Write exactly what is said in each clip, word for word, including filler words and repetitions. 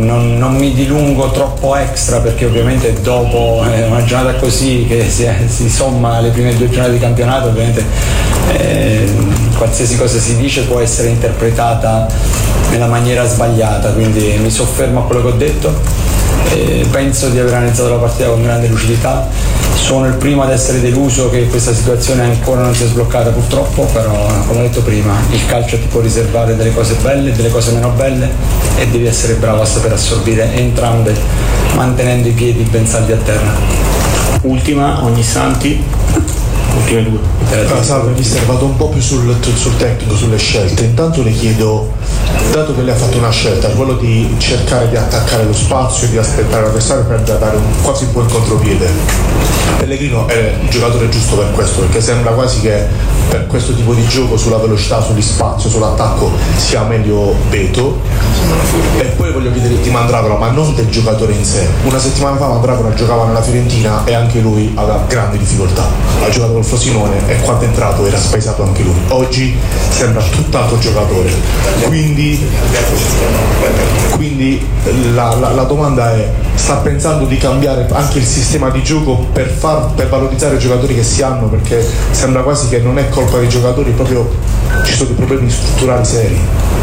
non, non mi dilungo troppo extra, perché ovviamente dopo eh, una giornata così che si, si somma alle prime due giornate di campionato, ovviamente eh, qualsiasi cosa si dice può essere interpretata nella maniera sbagliata, quindi mi soffermo a quello che ho detto. Eh, penso di aver analizzato la partita con grande lucidità. Sono il primo ad essere deluso che questa situazione ancora non si è sbloccata, purtroppo, però come ho detto prima, il calcio ti può riservare delle cose belle e delle cose meno belle, e devi essere bravo a saper assorbire entrambe, mantenendo i piedi ben saldi a terra. Ultima, Ognissanti, ultime due. Ah, salve mister, vado un po' più sul, sul tecnico, sulle scelte. Intanto le chiedo, dato che lei ha fatto una scelta, quello di cercare di attaccare lo spazio e di aspettare l'avversario per dare un, quasi un po' il contropiede, Pellegrino è il giocatore giusto per questo, perché sembra quasi che per questo tipo di gioco, sulla velocità, sugli spazio, sull'attacco, sia meglio Beto. E poi voglio chiedere di Mandragora, ma non del giocatore in sé. Una settimana fa Mandragora giocava nella Fiorentina e anche lui aveva grandi difficoltà, ha giocato col Frosinone e quando è entrato era spaesato anche lui. Oggi sembra tutt'altro giocatore, quindi, quindi la, la, la domanda è: sta pensando di cambiare anche il sistema di gioco per, far, per valorizzare i giocatori che si hanno, perché sembra quasi che non è colpa dei giocatori, proprio ci sono dei problemi strutturali seri.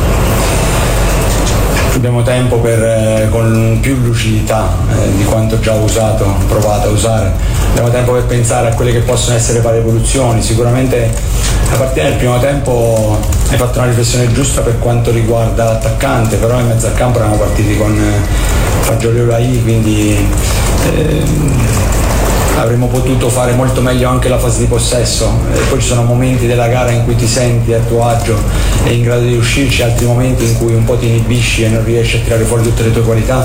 Abbiamo tempo per, eh, con più lucidità eh, di quanto già usato, provato a usare, abbiamo tempo per pensare a quelle che possono essere varie evoluzioni. Sicuramente a partire dal primo tempo hai fatto una riflessione giusta per quanto riguarda l'attaccante, però in mezzo al campo eravamo partiti con eh, Fagioli Ulai, quindi eh, avremmo potuto fare molto meglio anche la fase di possesso. E poi ci sono momenti della gara in cui ti senti a tuo agio e in grado di uscirci, altri momenti in cui un po' ti inibisci e non riesci a tirare fuori tutte le tue qualità.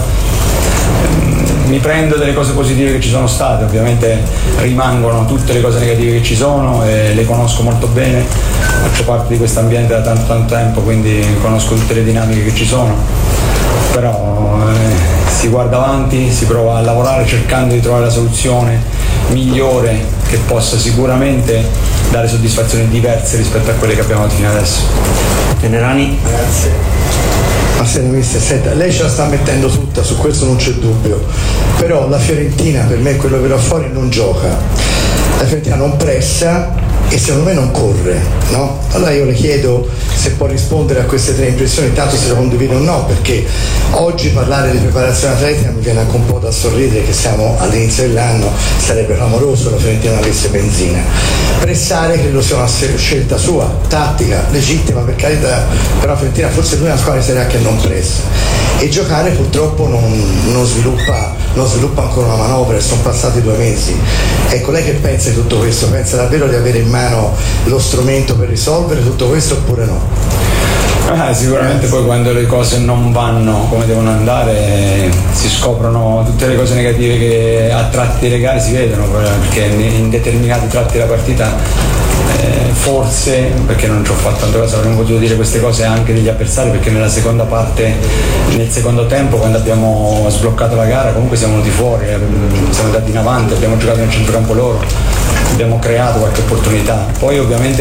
Mi prendo delle cose positive che ci sono state, ovviamente rimangono tutte le cose negative che ci sono e le conosco molto bene, faccio parte di questo ambiente da tanto tanto tempo, quindi conosco tutte le dinamiche che ci sono, però eh, si guarda avanti, si prova a lavorare cercando di trovare la soluzione migliore che possa sicuramente dare soddisfazioni diverse rispetto a quelle che abbiamo avuto fino adesso. Tenerani. Grazie. Ma senta, mister, senta, lei ce la sta mettendo tutta, su questo non c'è dubbio, però la Fiorentina, per me quello che là fuori, non gioca, la Fiorentina non pressa e secondo me non corre, no? Allora io le chiedo se può rispondere a queste tre impressioni, tanto se le condivido o no, perché oggi parlare di preparazione atletica mi viene anche un po' da sorridere, che siamo all'inizio dell'anno, sarebbe clamoroso la Fiorentina non avesse benzina. Pressare credo sia una scelta sua, tattica, legittima per carità, però la Fiorentina forse è l'unica squadra di Serie A che non pressa, e giocare purtroppo non, non sviluppa non sviluppa ancora una manovra, e sono passati due mesi. Ecco, lei che pensa di tutto questo? Pensa davvero di avere in mano lo strumento per risolvere tutto questo oppure no? Ah, sicuramente poi quando le cose non vanno come devono andare si scoprono tutte le cose negative che a tratti delle gare si vedono, perché in determinati tratti della partita eh, forse, perché non ci ho fatto tante cose, avremmo potuto dire queste cose anche degli avversari, perché nella seconda parte, nel secondo tempo, quando abbiamo sbloccato la gara, comunque siamo venuti fuori, eh, siamo andati in avanti, abbiamo giocato nel centrocampo loro, abbiamo creato qualche opportunità. Poi ovviamente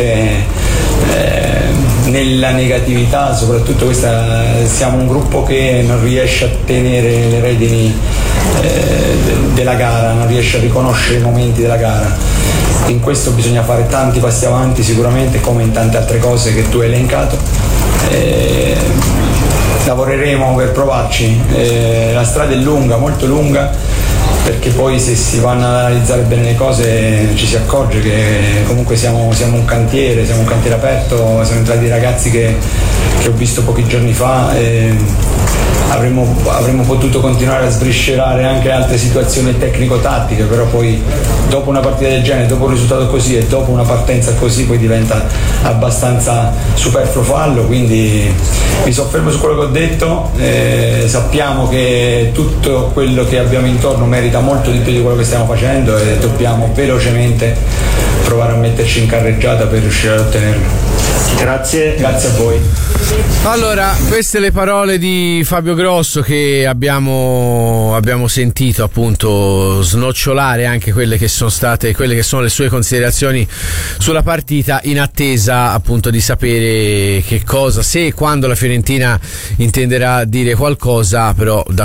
eh, nella negatività, soprattutto questa, siamo un gruppo che non riesce a tenere le redini eh, della gara, non riesce a riconoscere i momenti della gara. In questo bisogna fare tanti passi avanti sicuramente, come in tante altre cose che tu hai elencato. Eh, lavoreremo per provarci, eh, la strada è lunga, molto lunga, perché poi se si vanno ad analizzare bene le cose ci si accorge che comunque siamo, siamo un cantiere, siamo un cantiere aperto, siamo entrati dei ragazzi che, che ho visto pochi giorni fa, e avremmo, avremmo potuto continuare a sbriscerare anche altre situazioni tecnico-tattiche, però poi dopo una partita del genere, dopo un risultato così e dopo una partenza così, poi diventa abbastanza superfluo farlo, quindi mi soffermo su quello che ho detto. Eh, sappiamo che tutto quello che abbiamo intorno merita molto di più di quello che stiamo facendo e dobbiamo velocemente provare a metterci in carreggiata per riuscire ad ottenerlo. Grazie. Grazie a voi. Allora, queste le parole di Fabio Grosso, che abbiamo, abbiamo sentito appunto snocciolare anche quelle che sono state, quelle che sono le sue considerazioni sulla partita, in attesa appunto di sapere che cosa, se e quando la Fiorentina intenderà dire qualcosa, però da